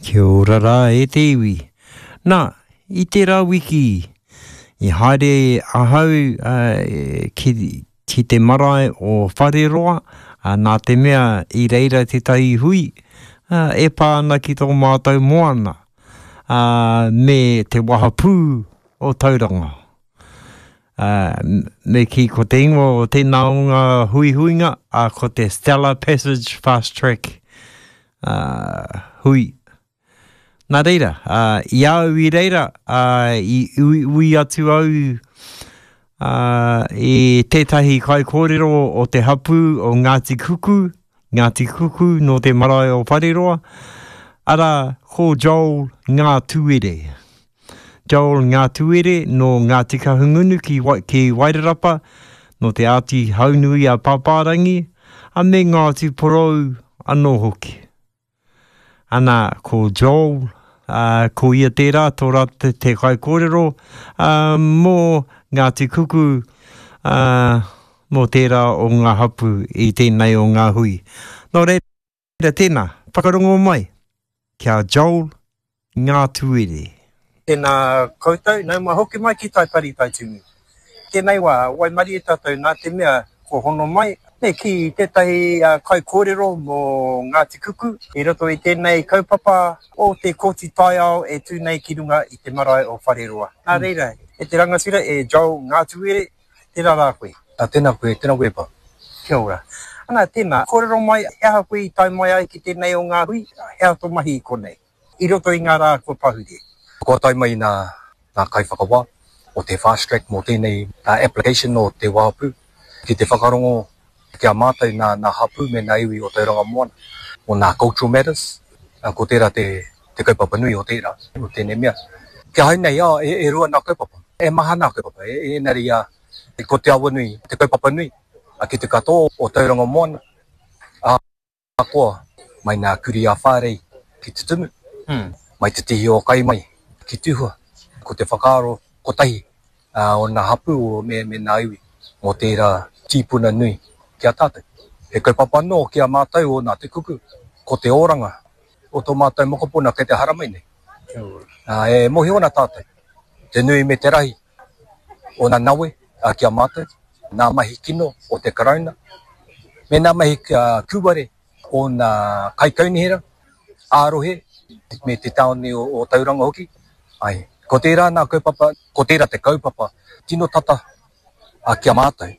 Kia ora rā e te iwi. Nā, I te rā wiki, I haere ahau ki te marae o Whareroa, nā te mea I reira te tai hui, e pā ana ki tō mātou moana, me te wahapū o tauranga. Me ki ko te ingo o tēnā o ngā hui-huinga, ko te Stellar Passage Fast Track hui. Nā reira, I au I reira, I ui atu au e tētahi kai kōrero o te hapu o Ngāti Kuku no te marae o Whareroa, ara ko Joel Ngā Tuere. Joel Ngā Tuere no Ngāti Kahungunu ki Wairarapa, no te āti haunui a Pāpārangi, a me Ngāti Porou anō hoki. Ana ko Joel, ko ia tērā tōra te kai kōrero, mō Ngāti Kuku, mō tērā o ngā hapu I tēnei o ngā hui. Nō reira tēnā, whakarongo mai, kia Joel Ngā Tuere. Tēnā koutou, nau mā hoki mai ki tai pari tai tūngu. Tēnei wā, wai mari e tātou nā te mea ko hono mai, ne ki tētahi kai kōrero mō Ngāti Kuku, I roto I tēnei kaupapa o te koti tai ao e tūnei ki runga I te marae o Whareroa. Nā reira, e te rangatira e Joel Ngā Tuere, tēnā rā koe. Tēnā koe pa. Kia ora. Ana tēnā, kōrero mai, hea koe I tai mai ai ki tēnei o ngā hui, hea tō mahi I konei. I roto I ngā rā kua pahuri. Ko tai mai nā kai whakawā, o te fast track mō tēnei application o te wāpu, ki te whakarongo kia mātai nā hapu me nā iwi o Tauranga Moana, o nā Cultural Matters, ko tērā te kaupapa nui o tērā, o tēnei mea. Kia hai nei, e rua nā kaupapa, e maha nā kaupapa, e nari ko te awa nui, te kaupapa nui, ki te katoa o Tauranga Moana, koa, mai nā kuri a whārei ki te tumu, mai te tihi o kai mai, ki tuhua, ko te whakaaro, ko tahi, o nā hapu o me nā iwi, o tērā tīpuna nui, kia tātou. He kaupapa no kia mātou o nā te kuku, ko te oranga, o tō mātou mokopuna kei te haramai nei. E mohi ona tātou, te nui me te rahi, o nā nawe, kia mātou, nā mahi kino o te karauna, me nā mahi kuware o nā kaikaunihera, ārohe, me te taone o Tauranga hoki. Ai, ko tērā nā kaupapa, ko tērā te kaupapa, tino tata kia mātou.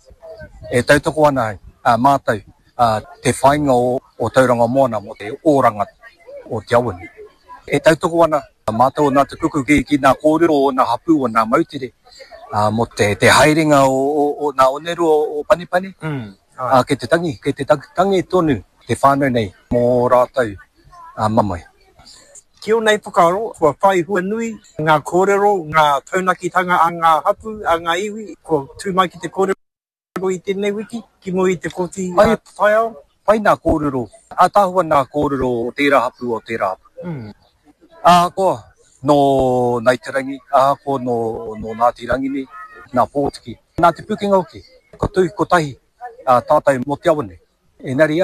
E tautoko ana mātou, te whainga o Tauranga Moana mo te oranga o te awani. E tautoko ana mātou o nā te kuku ki nā kōrero o nā hapu o nā mautere, mo te haerenga o nā oneru o Panipani, ke te tangi tonu, te whānau nei, mō rātou mamai. Ki o nei whakaaro, kua whai hua nui, ngā kōrero, ngā taunakitanga a ngā hapu, a ngā iwi, kua tūmai ki te kōrero I tēnei wiki, ki mo I te koti tai ao. Pai nā kōrero, tāhua nā kōrero o tērā hapu o tērā hapu. Koa, no Naiterangi, koa no Ngāti Rangini, nā Pōtiki, nā te Pukenga hoki, ka tū ko tahi tātou mo te awane. Engari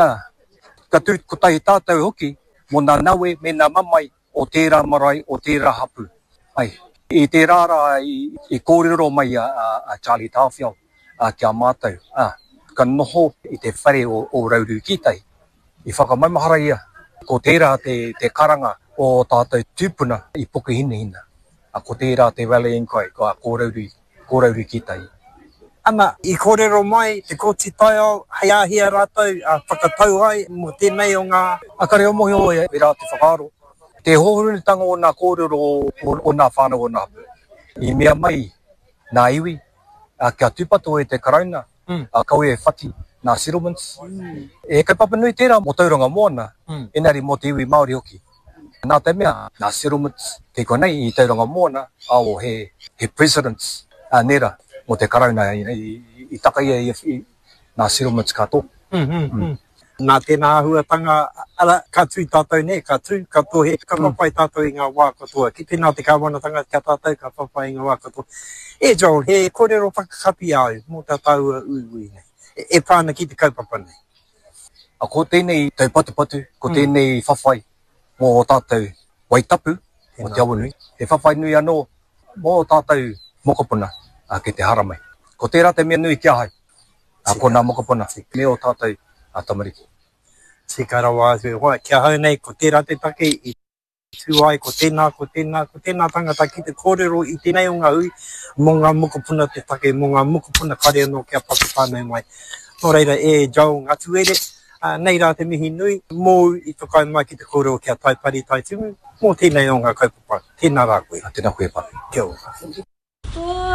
ka tū ko tahi tātou hoki, mo nā nawe me nā mamai o tērā marae o tērā hapu. Ai, I te rāra I kōrero mai a Charlie Tawhiao, kia mātou, ka noho I te whare o Rauru Kitai. I whakamaimahara ia, ko tērā te karanga o tātou tūpuna I puku hina. Ko tērā te rallying kai, ko Rauru Kitai. Ana, I kōrero mai, te koti tai ao, hei ahia rātou, whakatau ai, mo tēnei o ngā... Ka reo mohi o e rā te whakaaro. Te hohurunitanga o nā kōrero o nā whānau o nā hapu. I mea mai, nā iwi, kia tūpato e te karauna, kaue e whati, nā settlements. E kaupapa nui tērā mo Tauranga Moana, enari mo te iwi Māori hoki. Nā te mea, nā settlements, te konei I Tauranga Moana, ao he presidents, nera, mo te karauna I takaia I nā settlements katoa. Nā tēnā ahuatanga, ara, ka tū tātou ne, ka tū, ka tohe, ka whawhai tātou I ngā wā katoa. Ki tēnā te kāwanatanga kia tātou, ka whawhai I ngā wā katoa. E Joel, he kōrero whakakapi au, mō tātou ui nei. E pāna ki te kaupapa nei. Ko tēnei taupatupatu, ko tēnei whawhai, mō tātou waitapu, o te awa nui. He whawhai nui anō, mō tātou mokopuna, ke te haramai. Ko tērā te mea nui kia hai, ko nā mokopuna, me o tātou tamariki. Tika rawa atu, hoa, kia hau nei, ko tērā te take i tuai, ko tēnā tangata ki te kōrero i tēnei o ngā ui, mō ngā mokopuna te take, mō ngā mokopuna kare anō kia pakapānau mai. Nō reira, Joel Ngātuere, nei rā te mihi nui, mō i tokai mai ki te kōrero kia taipari taitungu, mō tēnei o ngā kaupapa, tēnā rā koe. Tēnā koe pa. Kia ora.